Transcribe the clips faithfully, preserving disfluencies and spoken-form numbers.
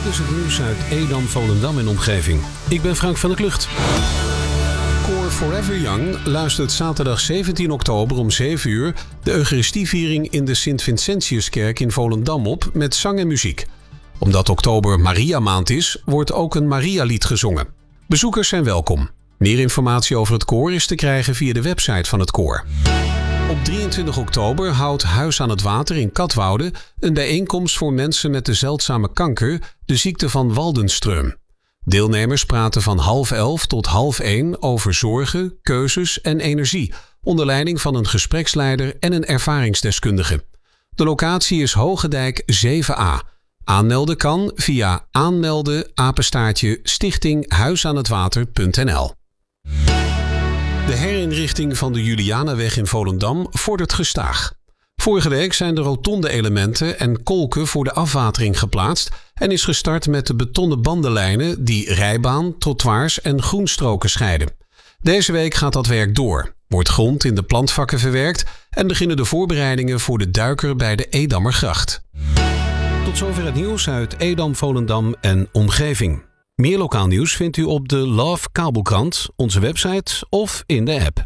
is het nieuws uit Edam, Volendam en omgeving. Ik ben Frank van der Klucht. Koor Forever Young luistert zaterdag zeventien oktober om zeven uur... de Eucharistieviering in de Sint-Vincentiuskerk in Volendam op met zang en muziek. Omdat oktober Maria-maand is, wordt ook een Maria-lied gezongen. Bezoekers zijn welkom. Meer informatie over het koor is te krijgen via de website van het koor. Op drieëntwintig oktober houdt Huis aan het Water in Katwoude een bijeenkomst voor mensen met de zeldzame kanker, de ziekte van Waldenström. Deelnemers praten van half elf tot half één over zorgen, keuzes en energie, onder leiding van een gespreksleider en een ervaringsdeskundige. De locatie is Hogendijk zeven a. Aanmelden kan via aanmelden apenstaartje stichting huisaanhetwater punt n l. De herinrichting van de Julianaweg in Volendam vordert gestaag. Vorige week zijn de rotonde elementen en kolken voor de afwatering geplaatst en is gestart met de betonnen bandenlijnen die rijbaan, trottoirs en groenstroken scheiden. Deze week gaat dat werk door, wordt grond in de plantvakken verwerkt en beginnen de voorbereidingen voor de duiker bij de Edammergracht. Tot zover het nieuws uit Edam, Volendam en omgeving. Meer lokaal nieuws vindt u op de Love Kabelkrant, onze website of in de app.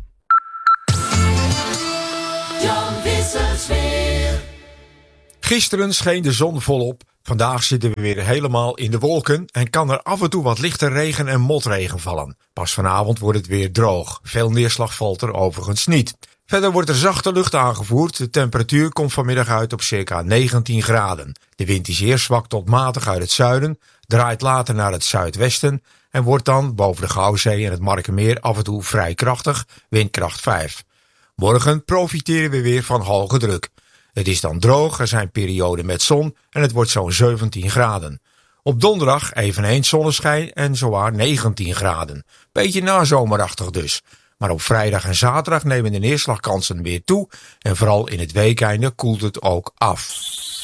Jan Vissersweer. Gisteren scheen de zon volop. Vandaag zitten we weer helemaal in de wolken en kan er af en toe wat lichte regen en motregen vallen. Pas vanavond wordt het weer droog. Veel neerslag valt er overigens niet. Verder wordt er zachte lucht aangevoerd. De temperatuur komt vanmiddag uit op circa negentien graden. De wind is eerst zwak tot matig uit het zuiden, draait later naar het zuidwesten en wordt dan boven de Gouwzee en het Markermeer af en toe vrij krachtig, windkracht vijf. Morgen profiteren we weer van hoge druk. Het is dan droog, er zijn perioden met zon en het wordt zo'n zeventien graden. Op donderdag eveneens zonneschijn en zowaar negentien graden. Beetje nazomerachtig dus. Maar op vrijdag en zaterdag nemen de neerslagkansen weer toe en vooral in het weekeinde koelt het ook af.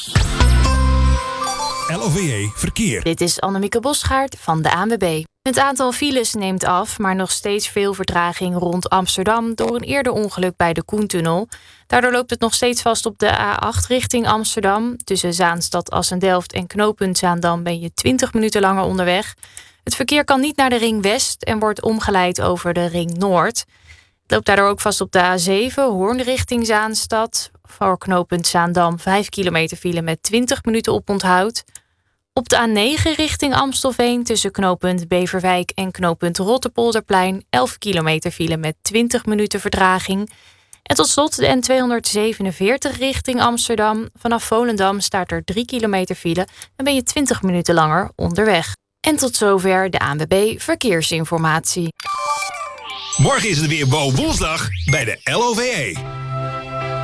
L O V E Verkeer. Dit is Annemieke Bosgaard van de A N W B. Het aantal files neemt af, maar nog steeds veel vertraging rond Amsterdam door een eerder ongeluk bij de Koentunnel. Daardoor loopt het nog steeds vast op de A acht richting Amsterdam. Tussen Zaanstad, Assendelft en knooppunt Zaandam ben je twintig minuten langer onderweg. Het verkeer kan niet naar de Ring West en wordt omgeleid over de Ring Noord. Het loopt daardoor ook vast op de A zeven, Hoorn richting Zaanstad. Voor knooppunt Zaandam vijf kilometer file met twintig minuten oponthoud. Op de A negen richting Amstelveen tussen knooppunt Beverwijk en knooppunt Rotterpolderplein elf kilometer file met twintig minuten vertraging. En tot slot de N tweehonderdzevenenveertig richting Amsterdam. Vanaf Volendam staat er drie kilometer file en ben je twintig minuten langer onderweg. En tot zover de A N W B Verkeersinformatie. Morgen is het weer Bo Woensdag bij de L O V E.